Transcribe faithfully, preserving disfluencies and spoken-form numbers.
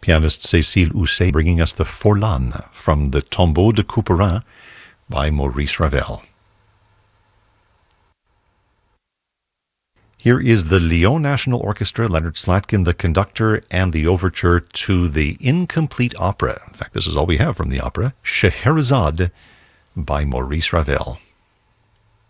Pianist Cécile Housset bringing us the Forlan from the Tombeau de Couperin by Maurice Ravel. Here is the Lyon National Orchestra, Leonard Slatkin, the conductor, and the overture to the incomplete opera. In fact, this is all we have from the opera, Scheherazade by Maurice Ravel.